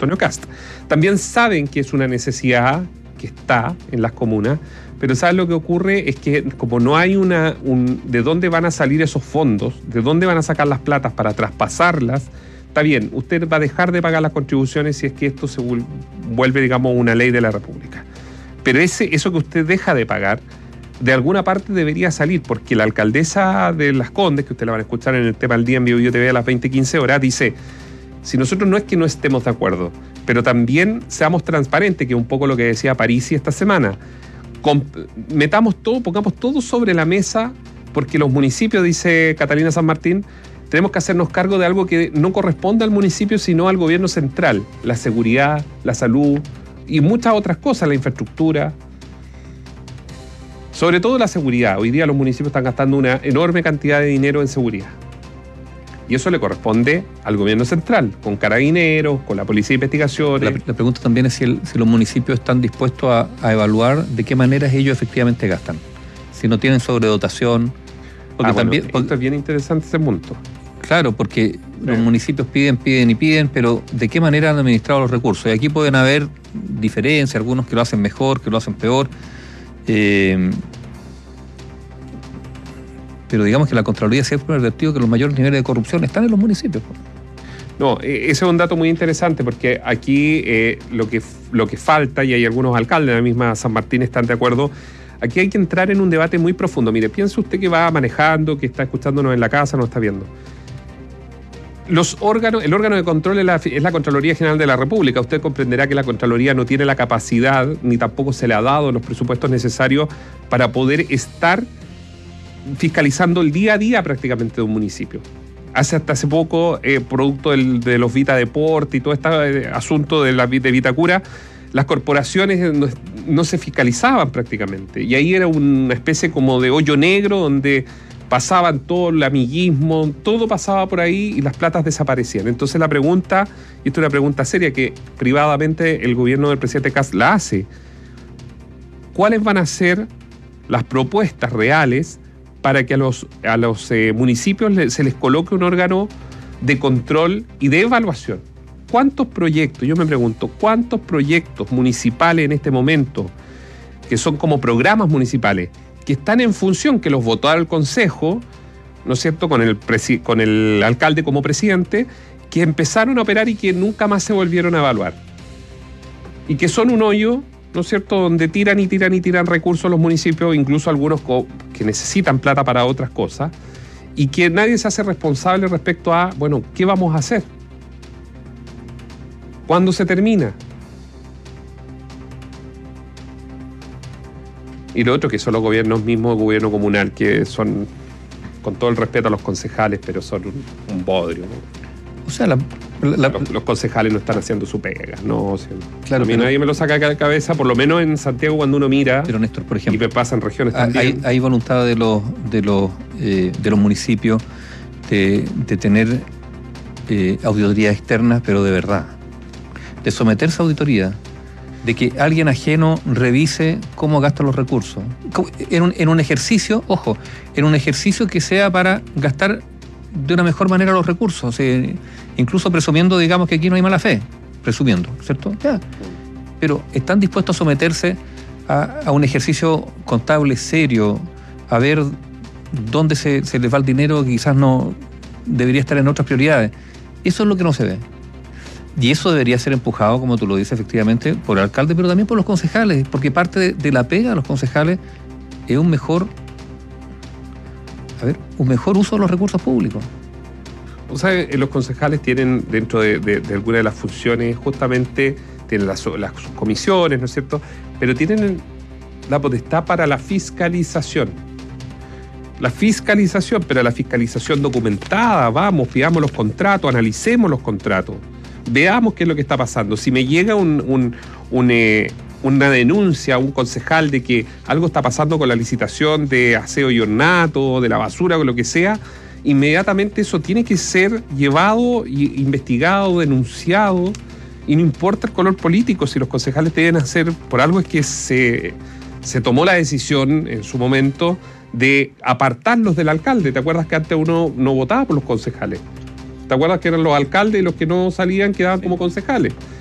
Antonio Kast. También saben que es una necesidad que está en las comunas, pero ¿saben lo que ocurre? Es que como no hay de dónde van a salir esos fondos, de dónde van a sacar las platas para traspasarlas, está bien, usted va a dejar de pagar las contribuciones si es que esto se vuelve, digamos, una ley de la República. Pero eso que usted deja de pagar, de alguna parte debería salir, porque la alcaldesa de Las Condes, que usted la van a escuchar en el tema del día en Bio TV a las 20:15 horas, dice, si nosotros no es que no estemos de acuerdo, pero también seamos transparentes, que es un poco lo que decía Parisi esta semana, metamos todo, pongamos todo sobre la mesa, porque los municipios, dice Catalina San Martín, tenemos que hacernos cargo de algo que no corresponde al municipio, sino al gobierno central, la seguridad, la salud y muchas otras cosas, la infraestructura. Sobre todo la seguridad. Hoy día los municipios están gastando una enorme cantidad de dinero en seguridad. Y eso le corresponde al gobierno central, con carabineros, con la policía de investigaciones. La pregunta también es si los municipios están dispuestos a evaluar de qué maneras ellos efectivamente gastan. Si no tienen sobredotación. Porque también, esto es bien interesante ese punto. Claro, porque los municipios piden, pero ¿de qué manera han administrado los recursos? Y aquí pueden haber diferencias, algunos que lo hacen mejor, que lo hacen peor. Pero digamos que la Contraloría siempre ha advertido que los mayores niveles de corrupción están en los municipios. No, ese es un dato muy interesante, porque aquí lo que falta, y hay algunos alcaldes de la misma San Martín están de acuerdo, aquí hay que entrar en un debate muy profundo. Mire, piense usted que va manejando, que está escuchándonos en la casa, nos está viendo. El órgano de control es la Contraloría General de la República. Usted comprenderá que la Contraloría no tiene la capacidad, ni tampoco se le ha dado los presupuestos necesarios para poder estar fiscalizando el día a día prácticamente de un municipio. Hasta hace poco, producto de los Vita Deporte y todo este asunto de Vitacura, las corporaciones no se fiscalizaban prácticamente. Y ahí era una especie como de hoyo negro donde pasaban todo el amiguismo, todo pasaba por ahí y las platas desaparecían. Entonces la pregunta, y esto es una pregunta seria que privadamente el gobierno del presidente Kast la hace, ¿cuáles van a ser las propuestas reales para que a los municipios se les coloque un órgano de control y de evaluación? ¿Cuántos proyectos, yo me pregunto, cuántos proyectos municipales en este momento, que son como programas municipales, que están en función, que los votó el Consejo, ¿no es cierto?, con el alcalde como presidente, que empezaron a operar y que nunca más se volvieron a evaluar? Y que son un hoyo, ¿no es cierto?, donde tiran recursos los municipios, incluso algunos que necesitan plata para otras cosas, y que nadie se hace responsable respecto a, bueno, ¿qué vamos a hacer? ¿Cuándo se termina? Y lo otro, que son los gobiernos mismos, gobierno comunal, que son, con todo el respeto a los concejales, pero son un bodrio, ¿no? O sea, los concejales no están haciendo su pega, ¿no? O sea, claro, a mí nadie me lo saca de la cabeza, por lo menos en Santiago cuando uno mira. Pero Néstor, por ejemplo, y me pasa en regiones también. Hay voluntad de los municipios de tener auditorías externas, pero de verdad. De someterse a auditoría, de que alguien ajeno revise cómo gasta los recursos. En un ejercicio, ojo, en un ejercicio que sea para gastar de una mejor manera los recursos. O sea, incluso presumiendo, digamos, que aquí no hay mala fe. Presumiendo, ¿cierto? Ya. Pero están dispuestos a someterse a un ejercicio contable serio, a ver dónde se les va el dinero, que quizás no debería estar en otras prioridades. Eso es lo que no se ve. Y eso debería ser empujado, como tú lo dices, efectivamente, por el alcalde, pero también por los concejales, porque parte de la pega de los concejales es un mejor uso de los recursos públicos. O sea, los concejales tienen, dentro de alguna de las funciones, justamente, tienen las comisiones, ¿no es cierto?, pero tienen la potestad para la fiscalización. Pero la fiscalización documentada, vamos, pidamos los contratos, analicemos los contratos. Veamos qué es lo que está pasando. Si me llega una denuncia a un concejal de que algo está pasando con la licitación de aseo y ornato, de la basura o lo que sea, inmediatamente eso tiene que ser llevado, investigado, denunciado, y no importa el color político. Si los concejales deben hacer, por algo es que se tomó la decisión en su momento de apartarlos del alcalde. ¿Te acuerdas que antes uno no votaba por los concejales? ¿Te acuerdas que eran los alcaldes y los que no salían quedaban como concejales?